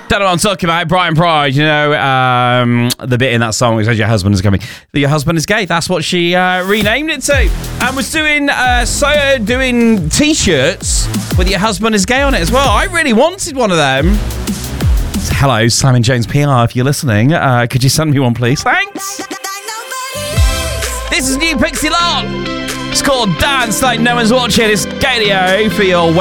Don't know what I'm talking about. Brian Pride, you know, the bit in that song which says your husband is coming. Your husband is gay. That's what she renamed it to. And was doing doing T-shirts with your husband is gay on it as well. I really wanted one of them. So, hello, Simon Jones PR, if you're listening. Could you send me one, please? Thanks. This is New Pixie Lot. It's called Dance Like No One's Watching. It's Gadio for your